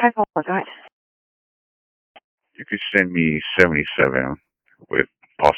Hi, Paul. Go ahead. You could send me 77 with